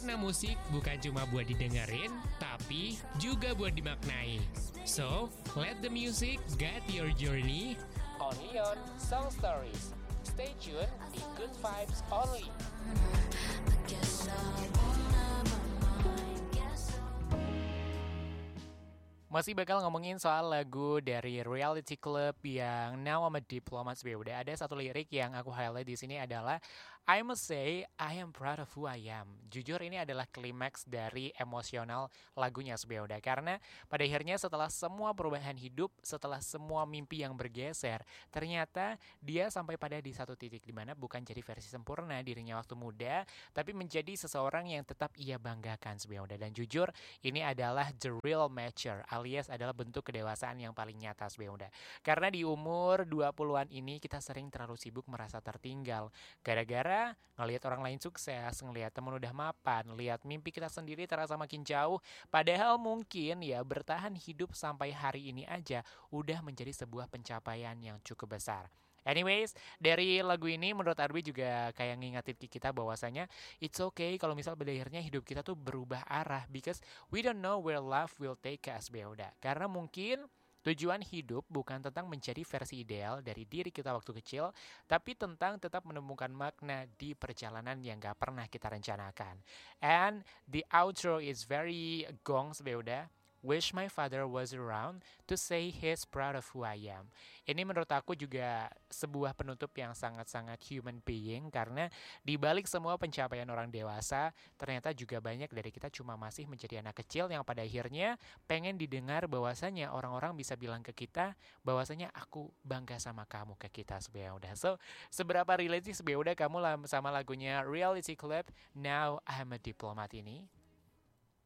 Karena musik bukan cuma buat didengerin, tapi juga buat dimaknai. So, let the music guide your journey. Only on Song Stories. Stay tuned di Good Vibes Only. Masih bakal ngomongin soal lagu dari Reality Club yang Now I'm a Diplomat. Udah ada satu lirik yang aku highlight di sini adalah I must say I am proud of who I am. Jujur ini adalah klimaks dari emosional lagunya udah karena pada akhirnya setelah semua perubahan hidup, setelah semua mimpi yang bergeser, ternyata dia sampai pada di satu titik di mana bukan jadi versi sempurna dirinya waktu muda, tapi menjadi seseorang yang tetap ia banggakan udah. Dan jujur ini adalah the real mature alias adalah bentuk kedewasaan yang paling nyata udah. Karena di umur 20-an ini kita sering terlalu sibuk merasa tertinggal. Gara-gara ngelihat orang lain sukses, ngelihat temen udah mapan, lihat mimpi kita sendiri terasa makin jauh. Padahal mungkin ya bertahan hidup sampai hari ini aja udah menjadi sebuah pencapaian yang cukup besar. Anyways, dari lagu ini menurut Arwi juga kayak ngingetin kita bahwasanya it's okay kalau misal pada akhirnya hidup kita tuh berubah arah because we don't know where life will take us udah. Karena mungkin tujuan hidup bukan tentang mencari versi ideal dari diri kita waktu kecil, tapi tentang tetap menemukan makna di perjalanan yang gak pernah kita rencanakan. And the outro is very gongs udah. Wish my father was around to say he's proud of who I am. Ini menurut aku juga sebuah penutup yang sangat-sangat human being karena di balik semua pencapaian orang dewasa, ternyata juga banyak dari kita cuma masih menjadi anak kecil yang pada akhirnya pengen didengar bahwasanya orang-orang bisa bilang ke kita bahwasanya aku bangga sama kamu ke kita udah. So, seberapa relate sih udah kamu sama lagunya Reality Club Now I'm a Diplomat ini?